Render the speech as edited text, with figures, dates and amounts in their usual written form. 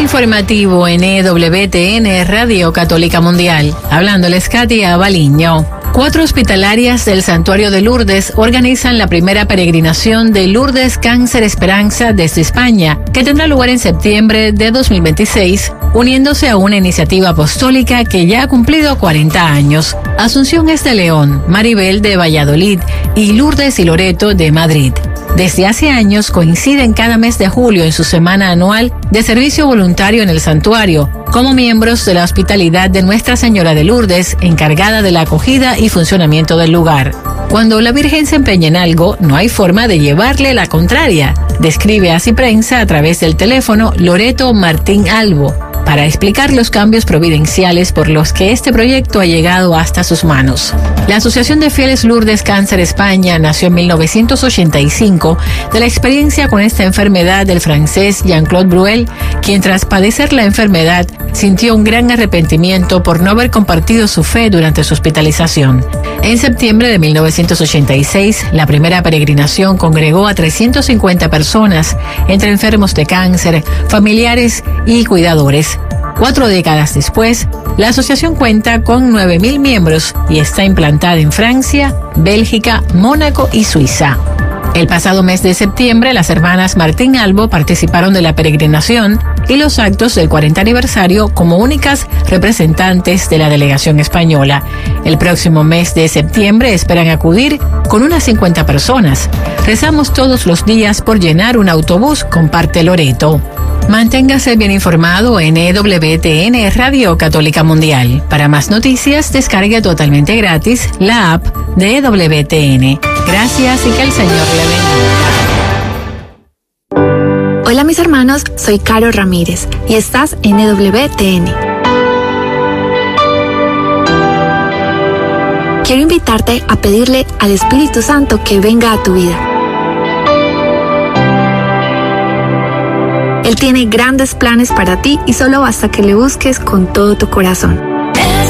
Informativo en EWTN Radio Católica Mundial. Hablándoles Katia Baliño. 4 hospitalarias del Santuario de Lourdes organizan la primera peregrinación de Lourdes Cáncer Esperanza desde España, que tendrá lugar en septiembre de 2026, uniéndose a una iniciativa apostólica que ya ha cumplido 40 años. Asunción es de León, Maribel de Valladolid y Lourdes y Loreto de Madrid. Desde hace años coinciden cada mes de julio en su semana anual de servicio voluntario en el santuario, como miembros de la hospitalidad de Nuestra Señora de Lourdes, encargada de la acogida y funcionamiento del lugar. Cuando la Virgen se empeña en algo, no hay forma de llevarle la contraria, describe así prensa a través del teléfono Loreto Martín Albo, para explicar los cambios providenciales por los que este proyecto ha llegado hasta sus manos. La Asociación de Fieles Lourdes Cáncer España nació en 1985 de la experiencia con esta enfermedad del francés Jean-Claude Bruel, quien tras padecer la enfermedad sintió un gran arrepentimiento por no haber compartido su fe durante su hospitalización. En septiembre de 1986, la primera peregrinación congregó a 350 personas, entre enfermos de cáncer, familiares y cuidadores. 4 décadas después, la asociación cuenta con 9.000 miembros y está implantada en Francia, Bélgica, Mónaco y Suiza. El pasado mes de septiembre, las hermanas Martín Albo participaron de la peregrinación y los actos del 40 aniversario como únicas representantes de la delegación española. El próximo mes de septiembre esperan acudir con unas 50 personas. Rezamos todos los días por llenar un autobús, comparte Loreto. Manténgase bien informado en EWTN Radio Católica Mundial. Para más noticias, descargue totalmente gratis la app de EWTN. Gracias y que el Señor le bendiga. Hola mis hermanos, soy Caro Ramírez y estás en EWTN. Quiero invitarte a pedirle al Espíritu Santo que venga a tu vida. Él tiene grandes planes para ti y solo basta que le busques con todo tu corazón.